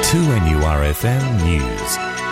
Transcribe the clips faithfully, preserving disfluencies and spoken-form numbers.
two N U R F M News.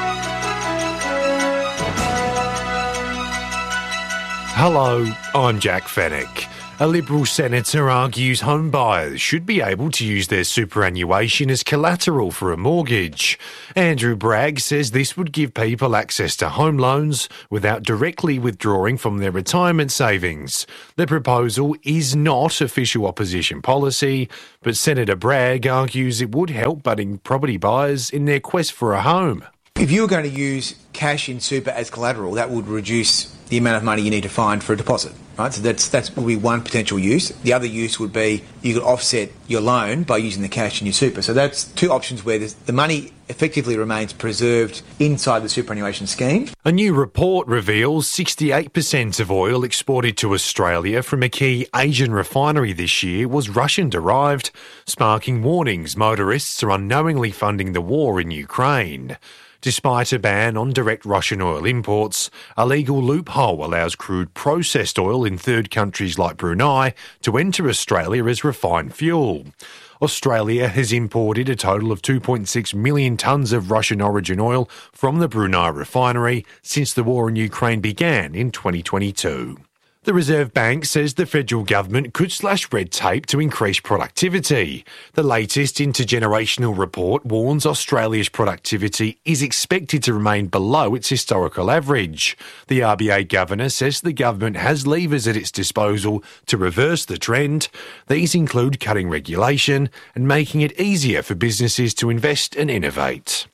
Hello, I'm Jack Fennick. A Liberal senator argues home buyers should be able to use their superannuation as collateral for a mortgage. Andrew Bragg says this would give people access to home loans without directly withdrawing from their retirement savings. The proposal is not official opposition policy, but Senator Bragg argues it would help budding property buyers in their quest for a home. If you were going to use cash in super as collateral, that would reduce the amount of money you need to find for a deposit, right? So that's that's would be one potential use. The other use would be you could offset your loan by using the cash in your super. So that's two options where the money effectively remains preserved inside the superannuation scheme. A new report reveals sixty-eight percent of oil exported to Australia from a key Asian refinery this year was Russian-derived, sparking warnings motorists are unknowingly funding the war in Ukraine. Despite a ban on direct Russian oil imports, a legal loophole allows crude processed oil in third countries like Brunei to enter Australia as refined fuel. Australia has imported a total of two point six million tonnes of Russian origin oil from the Brunei refinery since the war in Ukraine began in twenty twenty-two. The Reserve Bank says the federal government could slash red tape to increase productivity. The latest intergenerational report warns Australia's productivity is expected to remain below its historical average. The R B A governor says the government has levers at its disposal to reverse the trend. These include cutting regulation and making it easier for businesses to invest and innovate.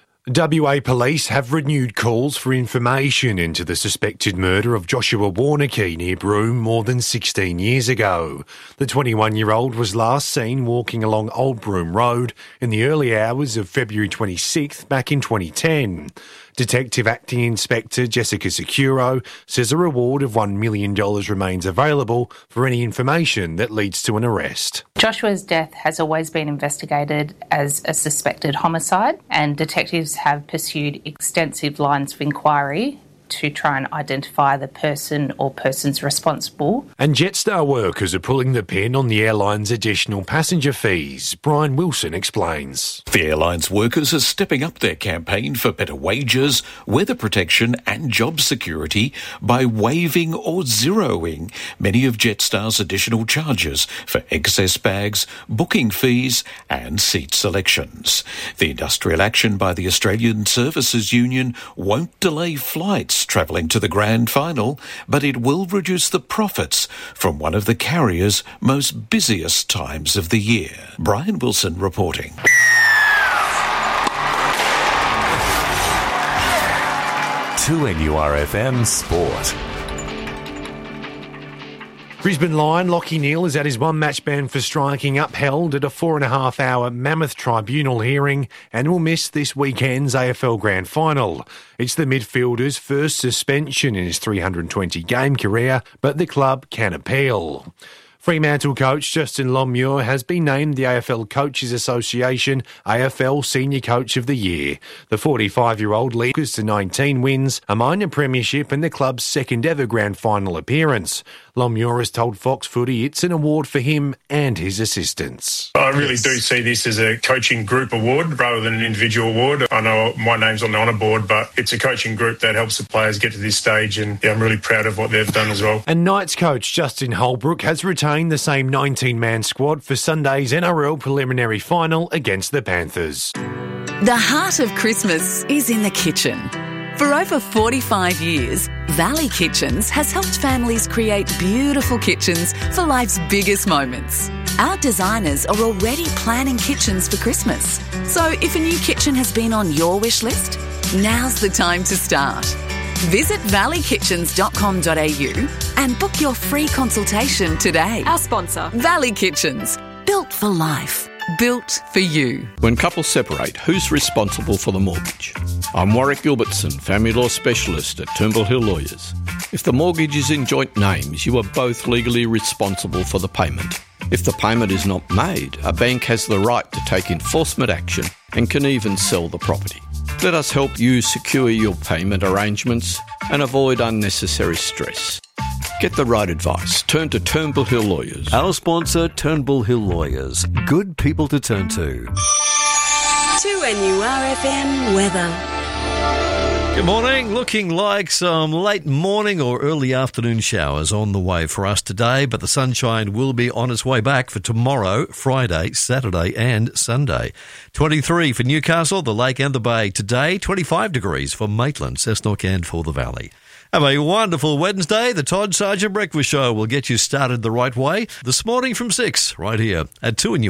W A police have renewed calls for information into the suspected murder of Joshua Warneke near Broome more than sixteen years ago. The twenty-one-year-old was last seen walking along Old Broome Road in the early hours of February twenty-sixth back in twenty ten. Detective Acting Inspector Jessica Securo says a reward of one million dollars remains available for any information that leads to an arrest. Joshua's death has always been investigated as a suspected homicide, and detectives have pursued extensive lines of inquiry to try and identify the person or persons responsible. And Jetstar workers are pulling the pin on the airline's additional passenger fees. Brian Wilson explains. The airline's workers are stepping up their campaign for better wages, weather protection and job security by waiving or zeroing many of Jetstar's additional charges for excess bags, booking fees and seat selections. The industrial action by the Australian Services Union won't delay flights travelling to the grand final, but it will reduce the profits from one of the carrier's most busiest times of the year. Brian Wilson reporting. two N U R F M Sport. Brisbane Lion Lachie Neale is at his one-match ban for striking upheld at a four-and-a-half-hour Mammoth Tribunal hearing and will miss this weekend's A F L Grand Final. It's the midfielder's first suspension in his three hundred twenty game career, but the club can appeal. Fremantle coach Justin Longmuir has been named the A F L Coaches Association A F L Senior Coach of the Year. The forty-five-year-old leads to nineteen wins, a minor premiership and the club's second-ever grand final appearance. Longmuir has told Fox Footy it's an award for him and his assistants. I really do see this as a coaching group award rather than an individual award. I know my name's on the honour board, but it's a coaching group that helps the players get to this stage, and yeah, I'm really proud of what they've done as well. And Knights coach Justin Holbrook has retained the same nineteen-man squad for Sunday's N R L preliminary final against the Panthers. The heart of Christmas is in the kitchen. For over forty-five years, Valley Kitchens has helped families create beautiful kitchens for life's biggest moments. Our designers are already planning kitchens for Christmas. So if a new kitchen has been on your wish list, now's the time to start. Visit valley kitchens dot com dot a u and book your free consultation today. Our sponsor, Valley Kitchens, built for life. Built for you. When couples separate, who's responsible for the mortgage? I'm Warwick Gilbertson, family law specialist at Turnbull Hill Lawyers. If the mortgage is in joint names, you are both legally responsible for the payment. If the payment is not made, a bank has the right to take enforcement action and can even sell the property. Let us help you secure your payment arrangements and avoid unnecessary stress. Get the right advice. Turn to Turnbull Hill Lawyers. Our sponsor, Turnbull Hill Lawyers. Good people to turn to. two two N U R F M weather. Good morning. Looking like some late morning or early afternoon showers on the way for us today, but the sunshine will be on its way back for tomorrow, Friday, Saturday and Sunday. twenty-three for Newcastle, the Lake and the Bay today, twenty-five degrees for Maitland, Cessnock and for the Valley. Have a wonderful Wednesday. The Todd Sargent Breakfast Show will get you started the right way this morning from six right here at two N U.